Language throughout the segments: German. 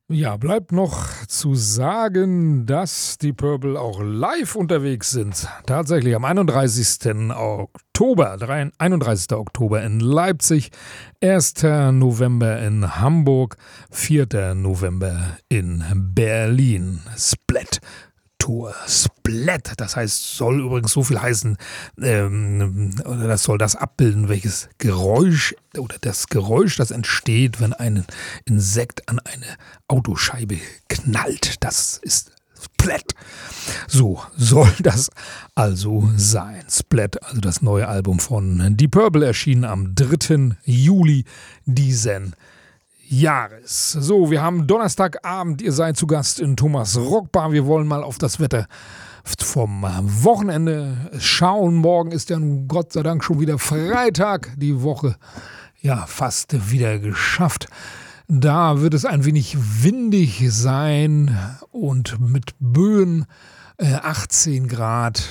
Ja, bleibt noch zu sagen, dass die Purple auch live unterwegs sind. Tatsächlich am 31. Oktober, 31. Oktober in Leipzig, 1. November in Hamburg, 4. November in Berlin. Split. Splat, das heißt, soll übrigens so viel heißen, oder das soll das abbilden, welches Geräusch oder das Geräusch, das entsteht, wenn ein Insekt an eine Autoscheibe knallt. Das ist Splat. So soll das also sein. Splat, also das neue Album von Deep Purple, erschienen am 3. Juli diesen Jahres. So, wir haben Donnerstagabend, ihr seid zu Gast in Thomas Rockbar. Wir wollen mal auf das Wetter vom Wochenende schauen. Morgen ist ja nun Gott sei Dank schon wieder Freitag. Die Woche ja fast wieder geschafft. Da wird es ein wenig windig sein und mit Böen 18 Grad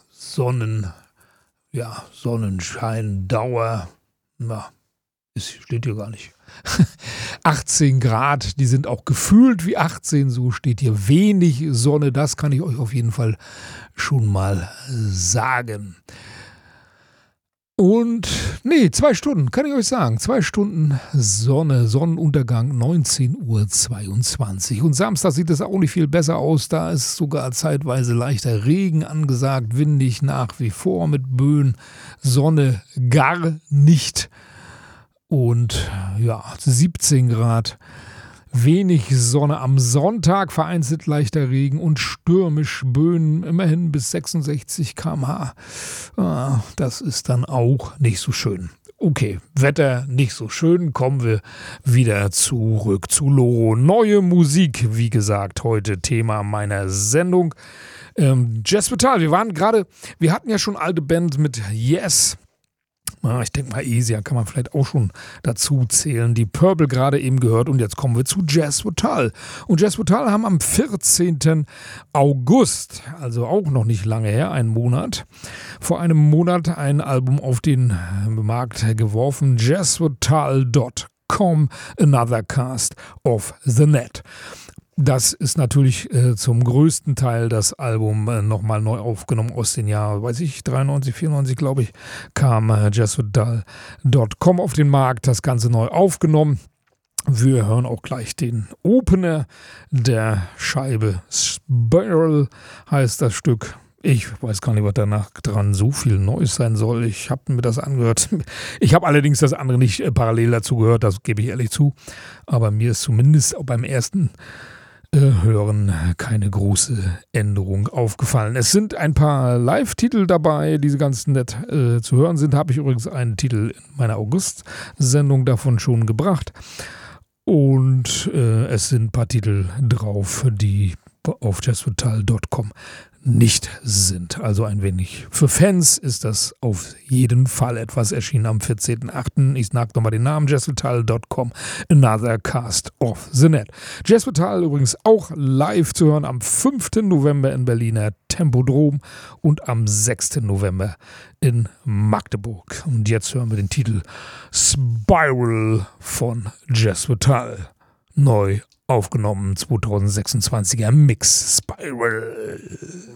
Sonnenschein, Dauer. Na, steht hier gar nicht. 18 Grad, die sind auch gefühlt wie 18, so steht hier wenig Sonne, das kann ich euch auf jeden Fall schon mal sagen. Und 2 Stunden, kann ich euch sagen, 2 Stunden Sonne, Sonnenuntergang 19:22 Uhr. Und Samstag sieht es auch nicht viel besser aus, da ist sogar zeitweise leichter Regen angesagt, windig nach wie vor mit Böen, Sonne gar nicht. Und ja, 17 Grad, wenig Sonne am Sonntag, vereinzelt leichter Regen und stürmisch Böen, immerhin bis 66 km/h. Das ist dann auch nicht so schön. Okay, Wetter nicht so schön, kommen wir wieder zurück zu Loro. Neue Musik, wie gesagt, heute Thema meiner Sendung. Jazz Vital, wir hatten ja schon alte Band mit Yes. Ich denke mal, Esia kann man vielleicht auch schon dazu zählen. Die Purple gerade eben gehört und jetzt kommen wir zu Jazz Vital. Und Jazz Vital haben am 14. August, also auch noch nicht lange her, vor einem Monat ein Album auf den Markt geworfen. jazzvital.com, Another Cast of the Net. Das ist natürlich zum größten Teil das Album nochmal neu aufgenommen aus den Jahren, 93, 94, glaube ich, kam jazzvital.com auf den Markt, das Ganze neu aufgenommen. Wir hören auch gleich den Opener der Scheibe. Spiral heißt das Stück. Ich weiß gar nicht, was danach dran so viel Neues sein soll. Ich habe mir das angehört. Ich habe allerdings das andere nicht parallel dazu gehört, das gebe ich ehrlich zu. Aber mir ist zumindest auch beim ersten Hören keine große Änderung aufgefallen. Es sind ein paar Live-Titel dabei, die ganz nett zu hören sind. Habe ich übrigens einen Titel in meiner August-Sendung davon schon gebracht. Und es sind ein paar Titel drauf, die auf jazzvital.com nicht sind. Also ein wenig für Fans ist das auf jeden Fall etwas, erschienen am 14.08. Ich sage nochmal den Namen, jazzvital.com, Another Cast of the Net. Jazz Vital übrigens auch live zu hören am 5. November in Berliner Tempodrom und am 6. November in Magdeburg. Und jetzt hören wir den Titel Spiral von Jazz Vital. Neu aufgenommen, 2026er Mix Spiral.